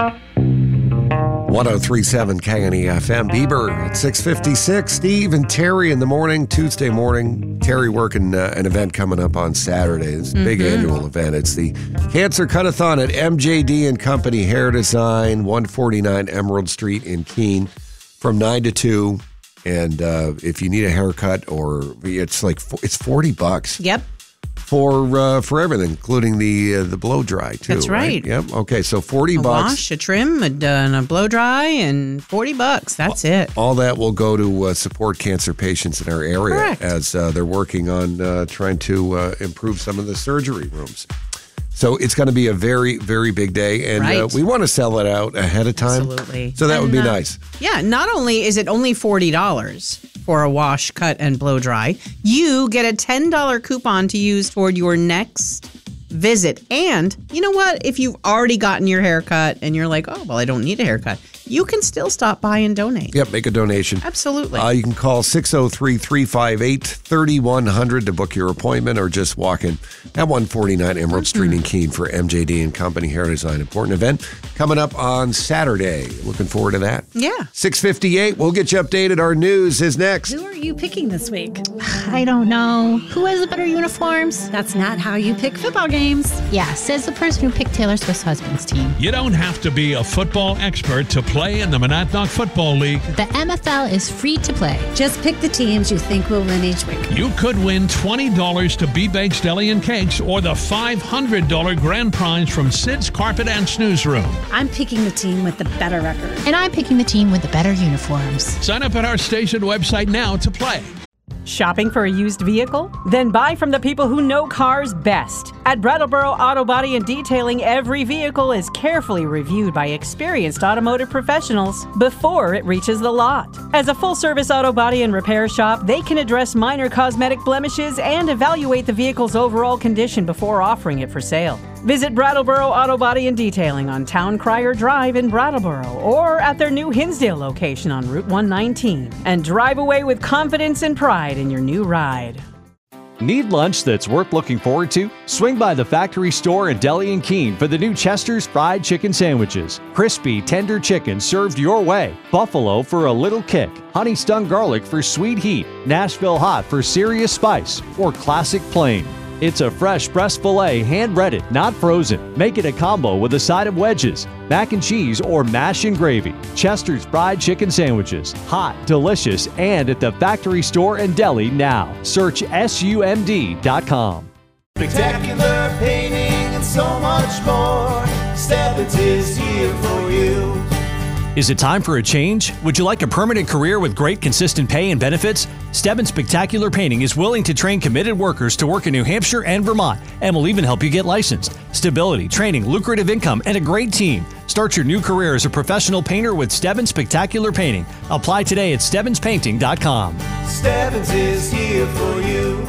1037 KNEFM. Bieber at 6:56. Steve and Terry in the morning, Tuesday morning. Terry working an event coming up on Saturday. It's a big annual event. It's the Cancer Cut-a-thon at MJD and Company Hair Design, 149 Emerald Street in Keene, from 9 to 2. And if you need a haircut, or it's $40. Yep. For everything, including the blow dry too. That's right. Yep. Okay, so $40. A wash, a trim, and a blow dry, and $40. That's it. All that will go to support cancer patients in our area. Correct. As they're working on trying to improve some of the surgery rooms. So it's going to be a very, very big day, and Right. we want to sell it out ahead of time. Absolutely. So that would be nice. Yeah, not only is it only $40 for a wash, cut, and blow dry, you get a $10 coupon to use toward your next visit. And you know what? If you've already gotten your haircut and you're like, oh, well, I don't need a haircut, you can still stop by and donate. Yep, make a donation. Absolutely. You can call 603-358-3100 to book your appointment, or just walk in at 149 Emerald Street in Keene for MJD and Company Hair Design. Important event coming up on Saturday. Looking forward to that. Yeah. 6:58. We'll get you updated. Our news is next. Who are you picking this week? I don't know. Who has the better uniforms? That's not how you pick football games. Yeah, says the person who picked Taylor Swift's husband's team. You don't have to be a football expert to play in the Monadnock Football League. The MFL is free to play. Just pick the teams you think will win each week. You could win $20 to B-Bakes Deli and Cakes, or the $500 grand prize from Sid's Carpet and Snooze Room. I'm picking the team with the better record. And I'm picking the team with the better uniforms. Sign up at our station website now to play. Shopping for a used vehicle? Then buy from the people who know cars best. At Brattleboro Auto Body and Detailing, every vehicle is carefully reviewed by experienced automotive professionals before it reaches the lot. As a full-service auto body and repair shop, they can address minor cosmetic blemishes and evaluate the vehicle's overall condition before offering it for sale. Visit Brattleboro Auto Body and Detailing on Town Crier Drive in Brattleboro, or at their new Hinsdale location on Route 119, and drive away with confidence and pride in your new ride. Need lunch that's worth looking forward to? Swing by the Factory Store in Deli and Keene for the new Chester's Fried Chicken Sandwiches. Crispy, tender chicken served your way. Buffalo for a little kick. Honey Stung Garlic for sweet heat. Nashville Hot for serious spice. Or Classic Plain. It's a fresh breast filet, hand-breaded, not frozen. Make it a combo with a side of wedges, mac and cheese, or mash and gravy. Chester's Fried Chicken Sandwiches. Hot, delicious, and at the Factory Store and Deli now. Search SUMD.com. Spectacular painting and so much more. Stebbins is here for you. Is it time for a change? Would you like a permanent career with great consistent pay and benefits? Stebbins Spectacular Painting is willing to train committed workers to work in New Hampshire and Vermont, and will even help you get licensed. Stability, training, lucrative income, and a great team. Start your new career as a professional painter with Stebbins Spectacular Painting. Apply today at StebbinsPainting.com. Stebbins is here for you.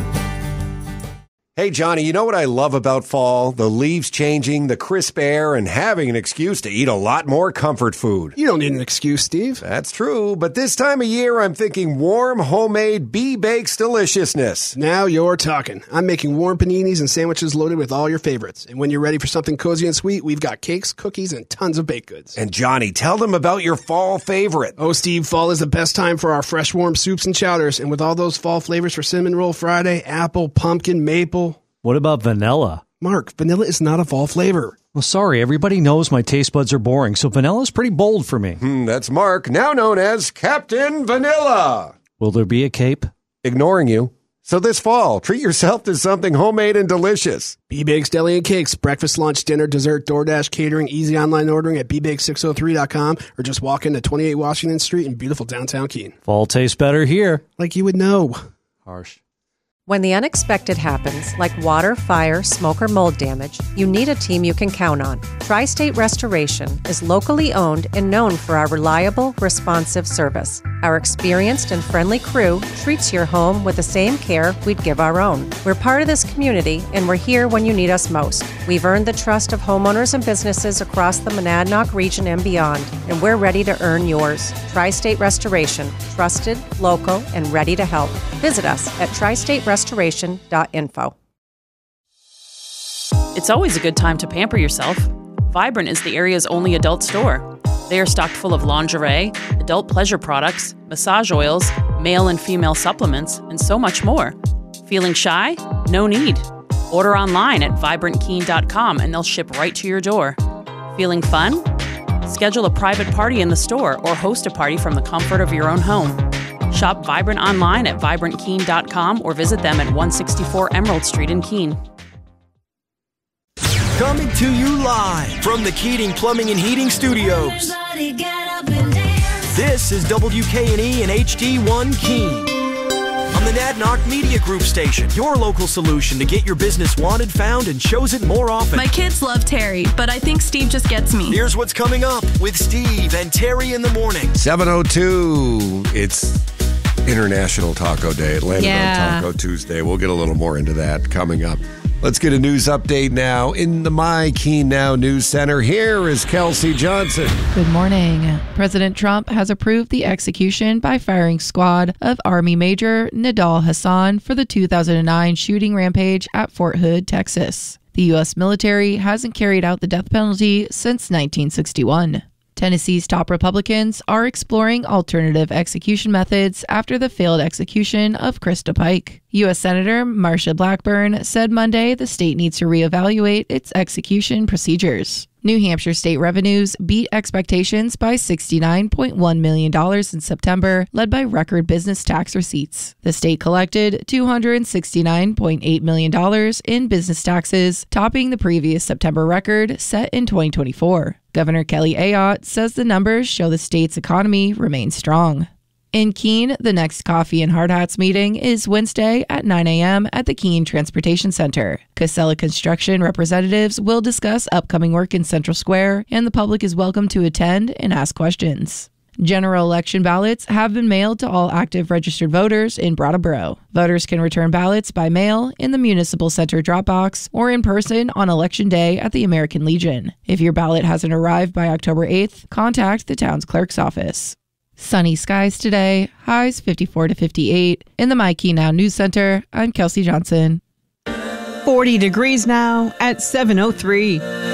Hey, Johnny, you know what I love about fall? The leaves changing, the crisp air, and having an excuse to eat a lot more comfort food. You don't need an excuse, Steve. That's true, but this time of year, I'm thinking warm, homemade B-Bakes deliciousness. Now you're talking. I'm making warm paninis and sandwiches loaded with all your favorites. And when you're ready for something cozy and sweet, we've got cakes, cookies, and tons of baked goods. And Johnny, tell them about your fall favorite. Oh, Steve, fall is the best time for our fresh, warm soups and chowders. And with all those fall flavors for Cinnamon Roll Friday, apple, pumpkin, maple. What about vanilla? Mark, vanilla is not a fall flavor. Well, sorry, everybody knows my taste buds are boring, so vanilla's pretty bold for me. That's Mark, now known as Captain Vanilla. Will there be a cape? Ignoring you. So this fall, treat yourself to something homemade and delicious. B-Bakes Deli and Cakes, breakfast, lunch, dinner, dessert, DoorDash, catering, easy online ordering at bbakes603.com, or just walk into 28 Washington Street in beautiful downtown Keene. Fall tastes better here. Like you would know. Harsh. When the unexpected happens, like water, fire, smoke, or mold damage, you need a team you can count on. Tri-State Restoration is locally owned and known for our reliable, responsive service. Our experienced and friendly crew treats your home with the same care we'd give our own. We're part of this community, and we're here when you need us most. We've earned the trust of homeowners and businesses across the Monadnock region and beyond, and we're ready to earn yours. Tri-State Restoration, trusted, local, and ready to help. Visit us at tristaterestoration.info. It's always a good time to pamper yourself. Vibrant is the area's only adult store. They are stocked full of lingerie, adult pleasure products, massage oils, male and female supplements, and so much more. Feeling shy? No need. Order online at vibrantkeen.com and they'll ship right to your door. Feeling fun? Schedule a private party in the store or host a party from the comfort of your own home. Shop Vibrant online at vibrantkeen.com or visit them at 164 Emerald Street in Keene. Coming to you live from the Keating Plumbing and Heating Studios. This is WKNE and HD1 Keene. On the Nadnock Media Group station, your local solution to get your business wanted, found, and chosen more often. My kids love Terry, but I think Steve just gets me. Here's what's coming up with Steve and Terry in the morning. 7:02. It's International Taco Day. It landed on Taco Tuesday. We'll get a little more into that coming up. Let's get a news update now in the My Keene Now News Center. Here is Kelsey Johnson. Good morning. President Trump has approved the execution by firing squad of Army Major Nidal Hasan for the 2009 shooting rampage at Fort Hood, Texas. The U.S. military hasn't carried out the death penalty since 1961. Tennessee's top Republicans are exploring alternative execution methods after the failed execution of Krista Pike. U.S. Senator Marsha Blackburn said Monday the state needs to reevaluate its execution procedures. New Hampshire state revenues beat expectations by $69.1 million in September, led by record business tax receipts. The state collected $269.8 million in business taxes, topping the previous September record set in 2024. Governor Kelly Ayotte says the numbers show the state's economy remains strong. In Keene, the next Coffee and Hard Hats meeting is Wednesday at 9 a.m. at the Keene Transportation Center. Casella Construction representatives will discuss upcoming work in Central Square, and the public is welcome to attend and ask questions. General election ballots have been mailed to all active registered voters in Brattleboro. Voters can return ballots by mail in the Municipal Center drop box or in person on Election Day at the American Legion. If your ballot hasn't arrived by October 8th, contact the town's clerk's office. Sunny skies today, highs 54 to 58. In the My Keene Now News Center, I'm Kelsey Johnson. 40 degrees now at 7:03.